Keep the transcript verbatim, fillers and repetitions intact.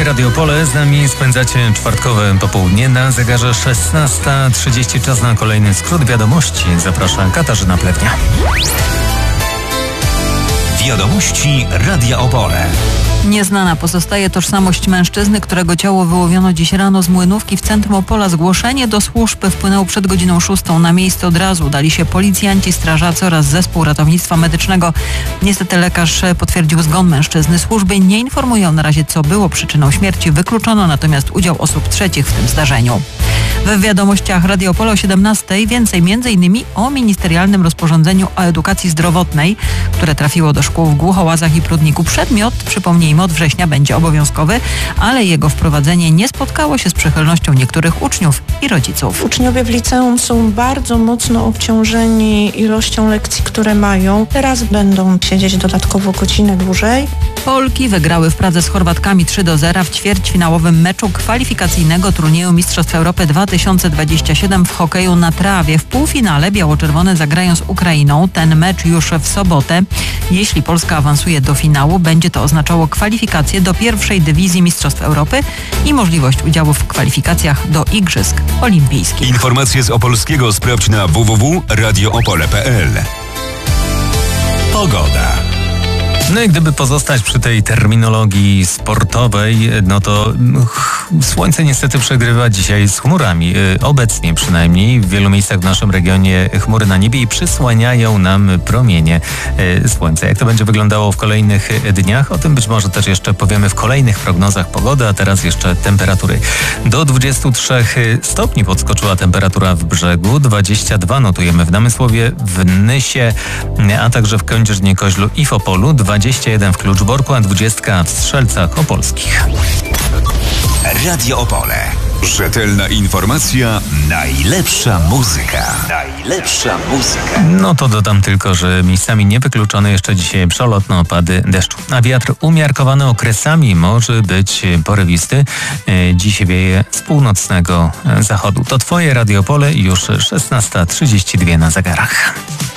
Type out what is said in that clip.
Słuchacie Radio Opole, z nami spędzacie czwartkowe popołudnie na zegarze szesnasta trzydzieści. Czas na kolejny skrót wiadomości. Zapraszam, Katarzyna Plewnia. Wiadomości Radia Opole. Nieznana pozostaje tożsamość mężczyzny, którego ciało wyłowiono dziś rano z Młynówki w centrum Opola. Zgłoszenie do służb wpłynęło przed godziną szóstą. Na miejsce od razu udali się policjanci, strażacy oraz zespół ratownictwa medycznego. Niestety lekarz potwierdził zgon mężczyzny. Służby nie informują na razie, co było przyczyną śmierci. Wykluczono natomiast udział osób trzecich w tym zdarzeniu. W wiadomościach Radia Opole o siedemnastej więcej między innymi o ministerialnym rozporządzeniu o edukacji zdrowotnej, które trafiło do szkół w Głuchołazach i Prudniku. Przedmiot, przypomnijmy, od września będzie obowiązkowy, ale jego wprowadzenie nie spotkało się z przychylnością niektórych uczniów i rodziców. Uczniowie w liceum są bardzo mocno obciążeni ilością lekcji, które mają. Teraz będą siedzieć dodatkowo godzinę dłużej. Polki wygrały w Pradze z Chorwatkami trzy do zera w ćwierćfinałowym meczu kwalifikacyjnego turnieju Mistrzostw Europy dwa tysiące dwudziestego siódmego w hokeju na trawie. W półfinale biało-czerwone zagrają z Ukrainą. Ten mecz już w sobotę. Jeśli Polska awansuje do finału, będzie to oznaczało kwalifikacje do pierwszej dywizji Mistrzostw Europy i możliwość udziału w kwalifikacjach do Igrzysk Olimpijskich. Informacje z Opolskiego sprawdź na w w w kropka radio opole kropka p l. Pogoda. No i gdyby pozostać przy tej terminologii sportowej, no to ch, słońce niestety przegrywa dzisiaj z chmurami. Obecnie przynajmniej w wielu miejscach w naszym regionie chmury na niebie i przysłaniają nam promienie słońca. Jak to będzie wyglądało w kolejnych dniach? O tym być może też jeszcze powiemy w kolejnych prognozach pogody, a teraz jeszcze temperatury. Do dwudziestu trzech stopni podskoczyła temperatura w Brzegu, dwadzieścia dwa notujemy w Namysłowie, w Nysie, a także w Kędzierzynie-Koźlu i w Opolu, dwadzieścia jeden w Kluczborku, a dwadzieścia w Strzelcach Opolskich. Radio Opole. Rzetelna informacja, najlepsza muzyka. Najlepsza muzyka. No to dodam tylko, że miejscami niewykluczone jeszcze dzisiaj przelotne opady deszczu. A wiatr umiarkowany okresami może być porywisty. Dziś wieje z północnego zachodu. To Twoje Radio Opole, już szesnasta trzydzieści dwa na zegarach.